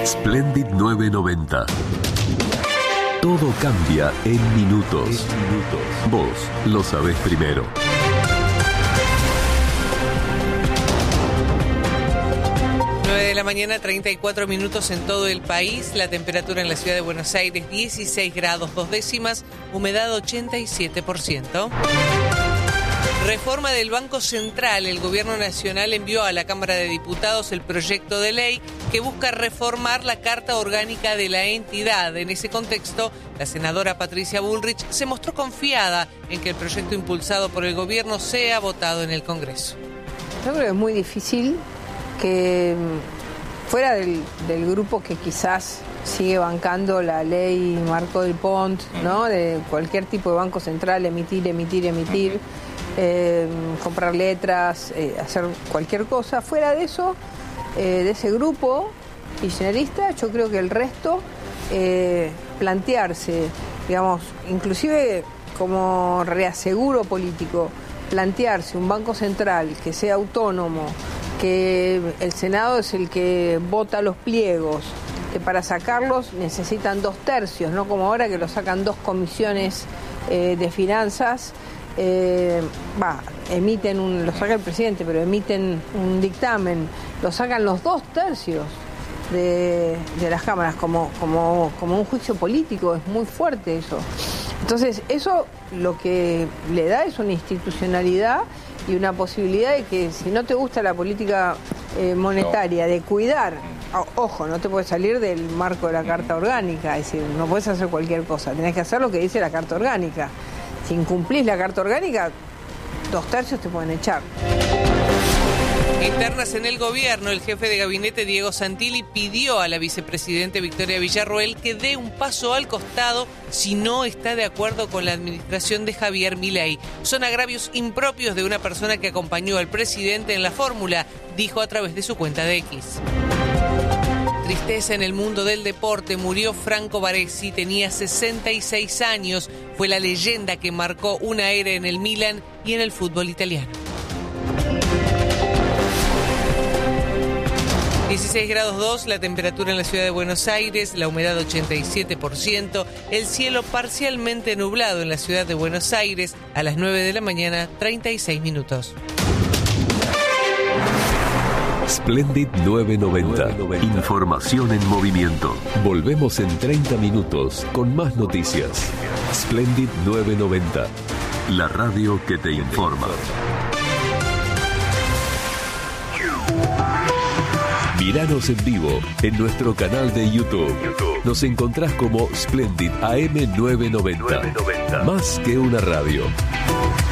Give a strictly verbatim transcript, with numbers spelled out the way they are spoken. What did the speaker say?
Splendid nueve noventa. Todo cambia en minutos. En minutos. Vos lo sabés primero. nueve de la mañana, treinta y cuatro minutos en todo el país. La temperatura en la ciudad de Buenos Aires, dieciséis grados dos décimas, humedad ochenta y siete por ciento. Reforma del Banco Central. El Gobierno Nacional envió a la Cámara de Diputados el proyecto de ley que busca reformar la Carta Orgánica de la entidad. En ese contexto, la senadora Patricia Bullrich se mostró confiada en que el proyecto impulsado por el Gobierno sea votado en el Congreso. Yo creo que es muy difícil que, fuera del, del grupo que quizás sigue bancando la ley Marco del Pont, ¿no?, de cualquier tipo de banco central, emitir, emitir, emitir, eh, comprar letras, eh, hacer cualquier cosa. Fuera de eso, eh, de ese grupo kirchnerista, yo creo que el resto, eh, plantearse, digamos, inclusive como reaseguro político, plantearse un banco central que sea autónomo, que el Senado es el que vota los pliegos, que para sacarlos necesitan dos tercios, no como ahora que lo sacan dos comisiones eh, de finanzas, eh, va, emiten un, lo saca el presidente, pero emiten un dictamen, lo sacan los dos tercios de, de las cámaras, como, como, como un juicio político, es muy fuerte eso. Entonces, eso lo que le da es una institucionalidad y una posibilidad de que si no te gusta la política eh, monetaria, de cuidar, o, ojo, no te puedes salir del marco de la Carta Orgánica, es decir, no puedes hacer cualquier cosa, tenés que hacer lo que dice la Carta Orgánica. Si incumplís la Carta Orgánica, dos tercios te pueden echar. Internas en el gobierno, el jefe de gabinete Diego Santilli pidió a la vicepresidente Victoria Villarroel que dé un paso al costado si no está de acuerdo con la administración de Javier Milei. Son agravios impropios de una persona que acompañó al presidente en la fórmula, dijo a través de su cuenta de X. Tristeza en el mundo del deporte. Murió Franco Baresi, tenía sesenta y seis años. Fue la leyenda que marcó una era en el Milan y en el fútbol italiano. dieciséis grados dos, la temperatura en la ciudad de Buenos Aires, la humedad ochenta y siete por ciento, el cielo parcialmente nublado en la ciudad de Buenos Aires, a las nueve de la mañana, treinta y seis minutos. Splendid nueve noventa. Información en movimiento. Volvemos en treinta minutos con más noticias. Splendid nueve noventa. La radio que te informa. Míranos en vivo en nuestro canal de YouTube. Nos encontrás como Splendid A M nueve noventa. Más que una radio.